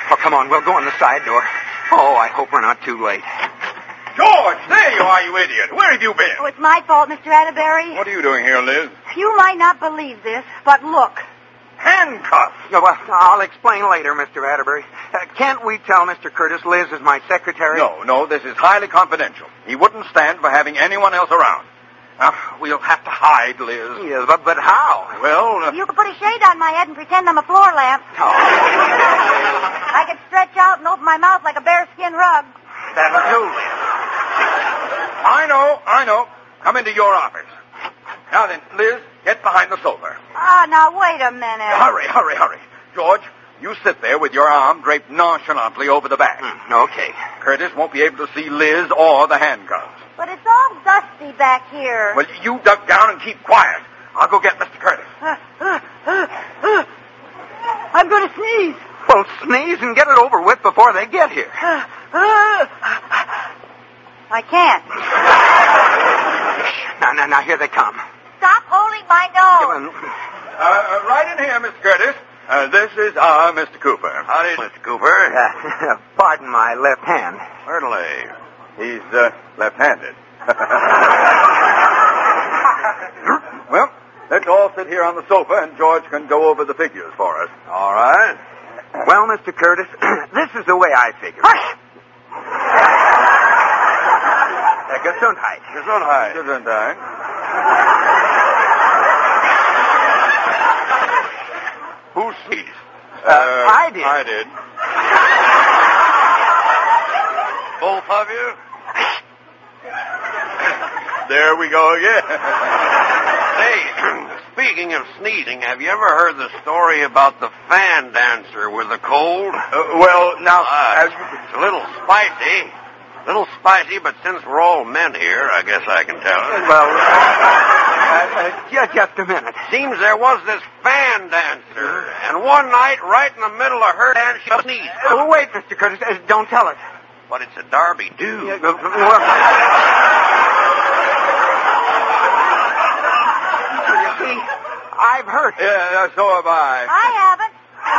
Oh, come on, we'll go in the side door. Oh, I hope we're not too late. George, there you are, you idiot. Where have you been? Oh, it's my fault, Mr. Atterbury. What are you doing here, Liz? You might not believe this, but look. Handcuffs. Oh, well, I'll explain later, Mr. Atterbury. Can't we tell Mr. Curtis Liz is my secretary? No, this is highly confidential. He wouldn't stand for having anyone else around. We'll have to hide, Liz. Yes, but how? Well... You could put a shade on my head and pretend I'm a floor lamp. Oh. I could stretch out and open my mouth like a bearskin rug. That'll do, Liz. I know. Come into your office. Now then, Liz, get behind the sofa. Now, wait a minute. Hurry. George, you sit there with your arm draped nonchalantly over the back. Okay. Curtis won't be able to see Liz or the handcuffs. But it's all dusty back here. Well, you duck down and keep quiet. I'll go get Mr. Curtis. I'm going to sneeze. Well, sneeze and get it over with before they get here. I can't. Now, here they come. Stop holding my nose. Right in here, Mr. Curtis. This is Mr. Cooper. Howdy, Mr. Cooper. Pardon my left hand. Certainly. He's left-handed. Well, let's all sit here on the sofa, and George can go over the figures for us. All right. Well, Mr. Curtis, this is the way I figure. Hush! Gesundheit. Gesundheit. Gesundheit. Who sneezed? I did. I did. Both of you? There we go again. Say, speaking of sneezing, have you ever heard the story about the fan dancer with a cold? Well, now... It's a little spicy. But since we're all men here, I guess I can tell it. Well, just a minute. Seems there was this fan dancer, and one night, right in the middle of her dance, she sneezed. Wait, Mr. Curtis, don't tell us. But it's a Derby do. You see, I've heard it. Yeah, so have I. I haven't.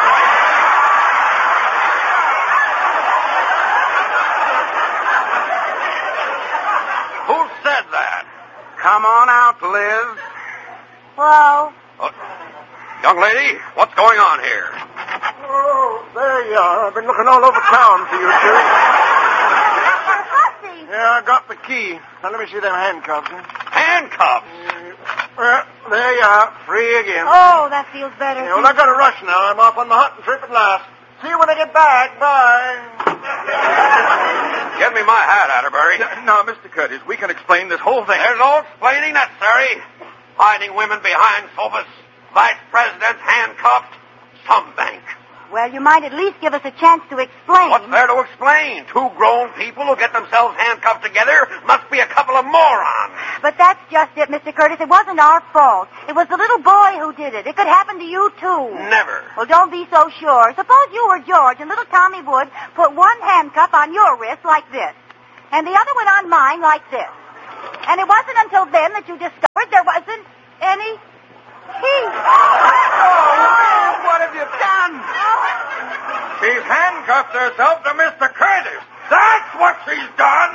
Who said that? Come on out, Liz. Hello? Young lady, what's going on here? Oh, there you are. I've been looking all over town for you two. Mr. Hussey. Yeah, I got the key. Now, let me see them handcuffs. Handcuffs. Well, there you are. Free again. Oh, that feels better. Yeah, well, I got to rush now. I'm off on the hunting trip at last. See you when I get back. Bye. Get me my hat, Atterbury. Now, Mr. Curtis, we can explain this whole thing. There's no explaining necessary. Hiding women behind sofas. Vice President handcuffed. Some bank. Well, you might at least give us a chance to explain. What's there to explain? Two grown people who get themselves handcuffed together must be a couple of morons. But that's just it, Mr. Curtis. It wasn't our fault. It was the little boy who did it. It could happen to you, too. Never. Well, don't be so sure. Suppose you were George and little Tommy Wood put one handcuff on your wrist like this, and the other one on mine like this. And it wasn't until then that you discovered there wasn't any key. What have you done? She's handcuffed herself to Mr. Curtis. That's what she's done.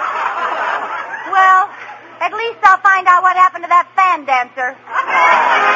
Well, at least I'll find out what happened to that fan dancer.